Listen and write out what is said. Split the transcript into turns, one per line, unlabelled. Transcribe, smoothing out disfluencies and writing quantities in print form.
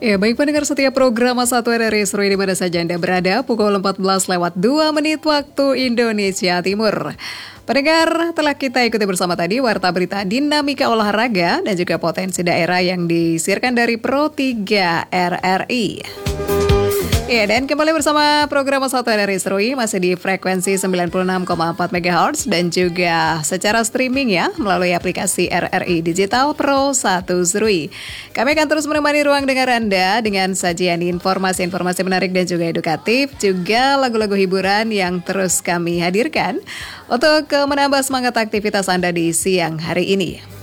Ya, baik pendengar setiap program Satu RRI Seru di mana saja Anda berada, pukul 14 lewat 2 menit waktu Indonesia Timur. Pendengar, telah kita ikuti bersama tadi Warta Berita Dinamika Olahraga dan juga potensi daerah yang disiarkan dari Pro 3 RRI. Ya, dan kembali bersama program Satu RRI Serui masih di frekuensi 96,4 MHz dan juga secara streaming ya melalui aplikasi RRI Digital Pro 1 Serui. Kami akan terus menemani ruang dengar Anda dengan sajian informasi-informasi menarik dan juga edukatif, juga lagu-lagu hiburan yang terus kami hadirkan untuk menambah semangat aktivitas Anda di siang hari ini.